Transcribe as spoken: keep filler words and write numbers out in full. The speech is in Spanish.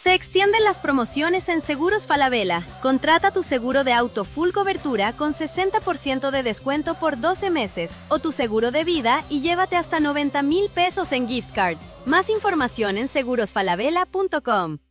Se extienden las promociones en Seguros Falabella. Contrata tu seguro de auto full cobertura con sesenta por ciento de descuento por doce meses o tu seguro de vida y llévate hasta noventa mil pesos en gift cards. Más información en seguros falabella punto com.